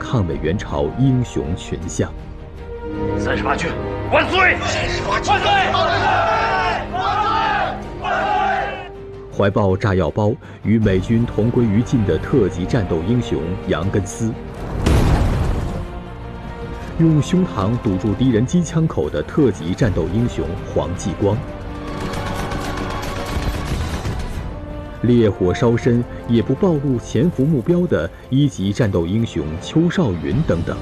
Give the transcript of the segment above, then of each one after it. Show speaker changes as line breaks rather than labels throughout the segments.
抗美援朝英雄群像。
38军万岁！万岁！
怀抱炸药包与美军同归于尽的特级战斗英雄杨根思，用胸膛堵住敌人机枪口的特级战斗英雄黄继光，烈火烧身也不暴露潜伏目标的1级战斗英雄邱少云等等。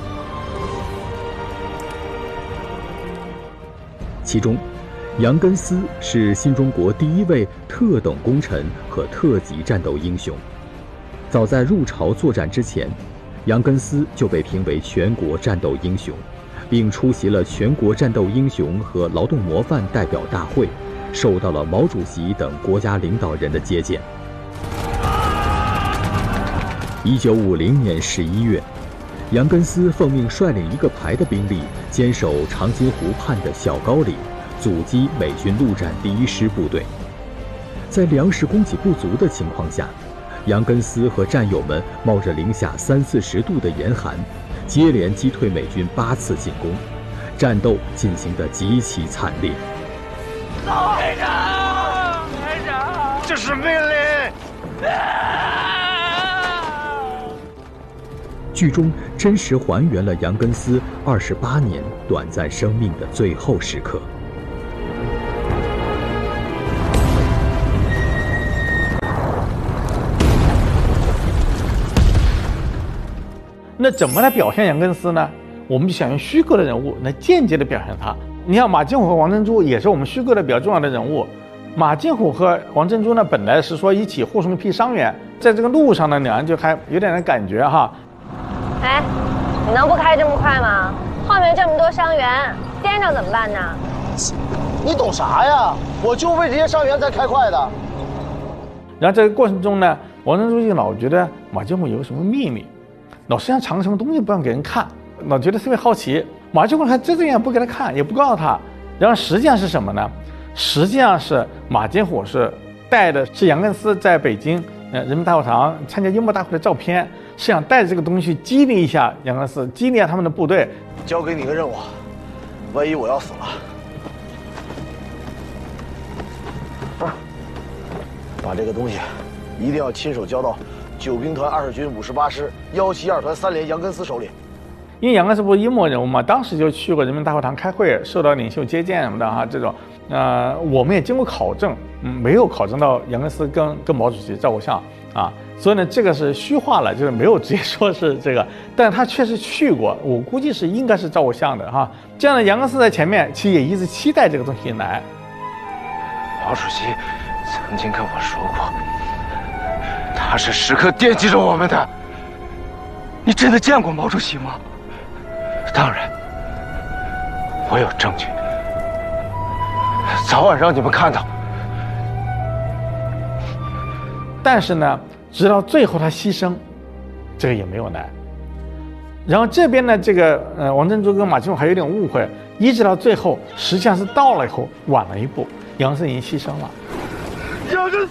其中，杨根思是新中国第一位特等功臣和特级战斗英雄。早在入朝作战之前，杨根思就被评为全国战斗英雄，并出席了全国战斗英雄和劳动模范代表大会，受到了毛主席等国家领导人的接见。1950年11月，杨根思奉命率领1个排的兵力，坚守长津湖畔的小高里，阻击美军陆战第1师部队。在粮食供给不足的情况下，杨根思和战友们冒着零下30-40度的严寒，接连击退美军8次进攻，战斗进行得极其惨烈。
排长，排长，这是命令！
剧中真实还原了杨根思28年短暂生命的最后时刻。
那怎么来表现杨根思呢？我们就想用虚构的人物来间接的表现他。你像马金虎和王珍珠也是我们虚构的比较重要的人物。马金虎和王珍珠呢，本来是说一起护送一批伤员，在这个路上呢，两人就还有点感觉哈。
哎，你能不开这么快吗？后面这么多伤员，颠着怎么办呢？
你懂啥呀？我就为这些伤员才开快的。
然后这个过程中呢，王珍珠就老觉得马金虎有什么秘密，老是想藏什么东西不让给人看，老觉得特别好奇。马金虎还遮遮掩不给他看，也不告诉他。然后实际上是什么呢？实际上是马金虎是带的是杨根思在北京人民大会堂参加英模大会的照片，是想带着这个东西激励一下杨根思，激励他们的部队。
交给你个任务，万一我要死了，把这个东西一定要亲手交到9兵团20军58师172团3连杨根思手里。
因为杨根思不是英模人物嘛，当时就去过人民大会堂开会，受到领袖接见什么的哈，这种，我们也经过考证，没有考证到杨根思跟毛主席照过相啊，所以呢，这个是虚化了，就是没有直接说是这个，但他确实去过，我估计是应该是照过相的哈。这样的杨根思在前面，其实也一直期待这个东西来。
毛主席曾经跟我说过，他是时刻惦记着我们的。你真的见过毛主席吗？当然，我有证据，早晚让你们看到。
但是呢，直到最后他牺牲，这个也没有来。然后这边呢，这个王珍珠跟马金虎还有点误会，一直到最后，实际上是到了以后晚了一步，杨根思已经牺牲了。
杨根思，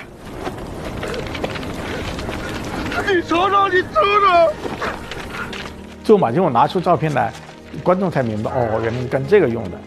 你瞅瞅，你瞅瞅。
最后马金虎拿出照片来，观众才明白，哦，原来是干这个用的。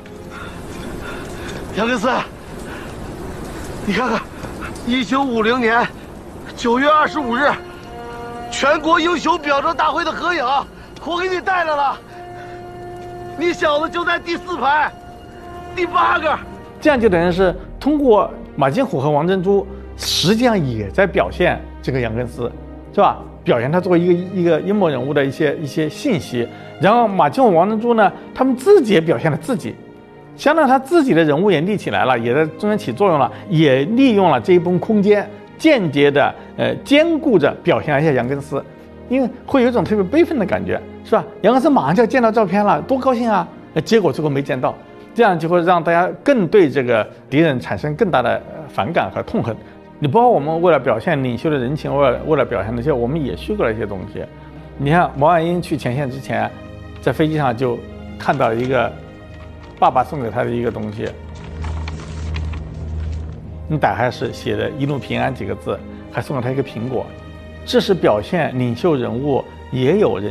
杨根思，你看看，1950年9月25日，全国英雄表彰大会的合影，我给你带来了。你小子就在第4排，第8个。
这样就等于是通过马金虎和王珍珠，实际上也在表现这个杨根思，是吧？表现他作为一个英模人物的一些信息。然后马金虎、王珍珠呢，他们自己也表现了自己，相当于他自己的人物也立起来了，也在中间起作用了，也利用了这一部分空间，间接的兼顾着表现一下杨根思，因为会有一种特别悲愤的感觉，是吧？杨根思马上就要见到照片了，多高兴啊！结果最后没见到，这样就会让大家更对这个敌人产生更大的反感和痛恨。你包括我们为了表现领袖的人情，为了表现那些，我们也虚构了一些东西。你看毛岸英去前线之前，在飞机上就看到一个爸爸送给他的一个东西，你打开是写的“一路平安”几个字，还送了他一个苹果，这是表现领袖人物也有人